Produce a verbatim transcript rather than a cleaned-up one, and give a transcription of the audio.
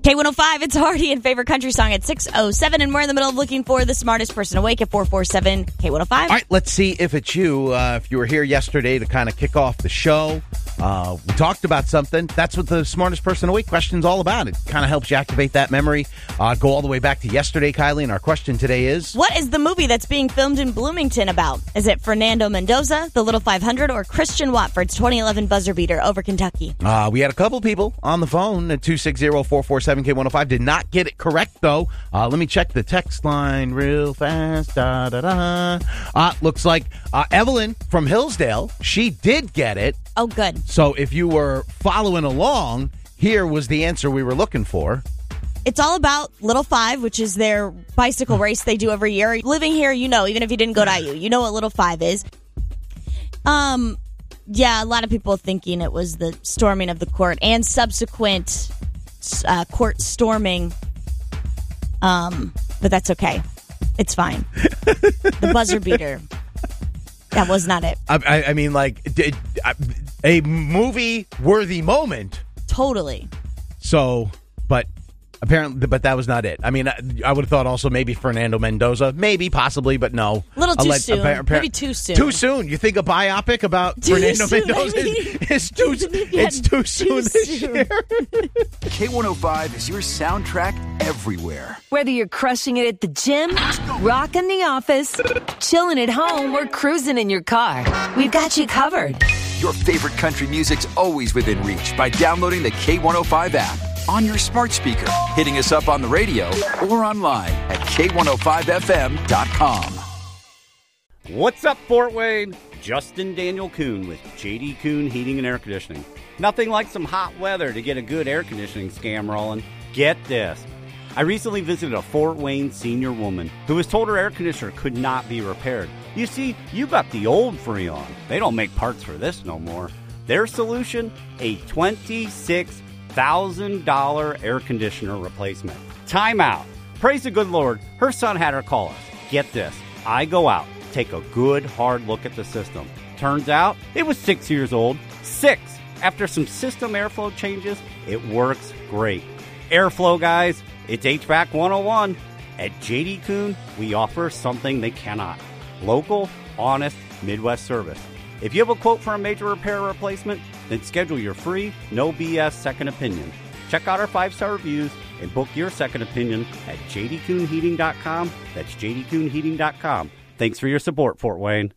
K one oh five, it's Hardy and favorite country song at six oh seven, and we're in the middle of looking for the smartest person awake at four four seven K one oh five. All right, let's see if it's you. Uh, if you were here yesterday to kind of kick off the show, uh, we talked about something. That's what the smartest person awake question's all about. It kind of helps you activate that memory. Uh, go all the way back to yesterday, Kylie, and our question today is... What is the movie that's being filmed in Bloomington about? Is it Fernando Mendoza, The Little five hundred, or Christian Watford's twenty eleven buzzer beater over Kentucky? Uh, we had a couple people on the phone at two six zero, four four seven K one oh five. Did not get it correct, though. Uh, let me check the text line real fast. Da, da, da. Uh, looks like uh, Evelyn from Hillsdale, she did get it. Oh, good. So if you were following along, here was the answer we were looking for. It's all about Little Five, which is their bicycle race they do every year. Living here, you know, even if you didn't go to I U, you know what Little Five is. Um, yeah, a lot of people thinking it was the storming of the court and subsequent uh, court storming. Um, but that's okay. It's fine. The buzzer beater. That was not it. I, I, I mean, like, did, uh, a movie-worthy moment. Totally. So, but... Apparently, but that was not it. I mean, I, I would have thought also maybe Fernando Mendoza. Maybe, possibly, but no. A little too Alleg- soon. Appar- appar- maybe too soon. Too soon. You think a biopic about too Fernando soon, Mendoza is, is too, it's too soon too this soon. year? K one oh five is your soundtrack everywhere. Whether you're crushing it at the gym, rocking the office, chilling at home, or cruising in your car, we've got you covered. Your favorite country music's always within reach by downloading the K one oh five app on your smart speaker, hitting us up on the radio, or online at K one oh five F M dot com. What's up, Fort Wayne? Justin Daniel Kuhn with J D Kuhn Heating and Air Conditioning. Nothing like some hot weather to get a good air conditioning scam rolling. Get this. I recently visited a Fort Wayne senior woman who was told her air conditioner could not be repaired. You see, you got the old Freon. They don't make parts for this no more. Their solution? A twenty-six thousand dollars air conditioner replacement. Time out. Praise the good Lord, her son had her call us. Get this. I go out, take a good hard look at the system. Turns out, it was six years old. Six. After some system airflow changes, it works great. Airflow, guys. It's H V A C one oh one. At J D Kuhn, we offer something they cannot. Local, honest, Midwest service. If you have a quote for a major repair or replacement, then schedule your free, no B S second opinion. Check out our five-star reviews and book your second opinion at J D Kuhn Heating dot com. That's J D Kuhn Heating dot com. Thanks for your support, Fort Wayne.